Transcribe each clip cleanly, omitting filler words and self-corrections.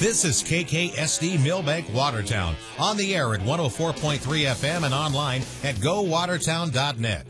This is KKSD Millbank Watertown, on the air at 104.3 FM and online at gowatertown.net.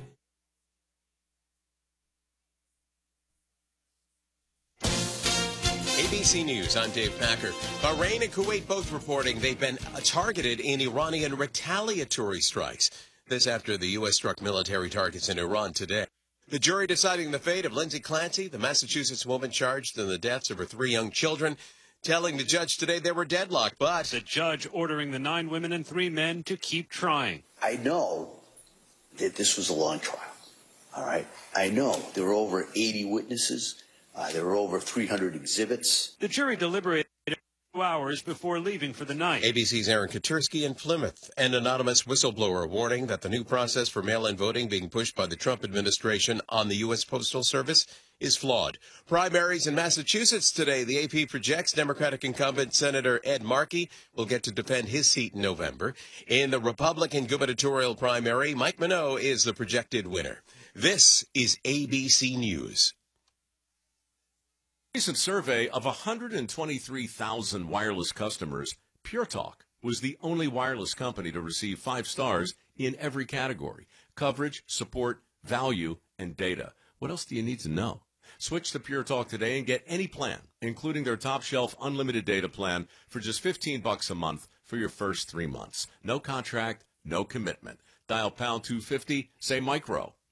ABC News, I'm Dave Packer. Bahrain and Kuwait both reporting they've been targeted in Iranian retaliatory strikes. This after the U.S. struck military targets in Iran today. The jury deciding the fate of Lindsay Clancy, the Massachusetts woman charged in the deaths of her 3 young children, telling the judge today they were deadlocked, but the judge ordering the 9 women and 3 men to keep trying. I know that this was a long trial, all right? I know there were over 80 witnesses. There were over 300 exhibits. The jury deliberated 2 hours before leaving for the night. ABC's Aaron Katursky in Plymouth. An anonymous whistleblower warning that the new process for mail-in voting being pushed by the Trump administration on the U.S. Postal Service is flawed. Primaries in Massachusetts today. The AP projects Democratic incumbent Senator Ed Markey will get to defend his seat in November. In the Republican gubernatorial primary, Mike Minow is the projected winner. This is ABC News. Recent survey of 123,000 wireless customers, Pure Talk was the only wireless company to receive 5 stars in every category: coverage, support, value, and data. What else do you need to know? Switch to Pure Talk today and get any plan, including their top shelf unlimited data plan for just $15 a month for your first 3 months. No contract, no commitment. Dial pound 250, say micro.